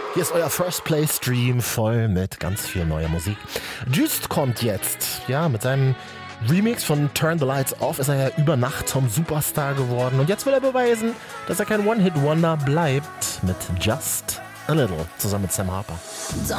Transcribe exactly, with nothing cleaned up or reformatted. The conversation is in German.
Hier ist euer First Play Stream voll mit ganz viel neuer Musik. Just kommt jetzt, ja, mit seinem Remix von Turn the Lights Off ist er ja über Nacht zum Superstar geworden und jetzt will er beweisen, dass er kein One-Hit-Wonder bleibt mit Just a Little zusammen mit Sam Harper. Don't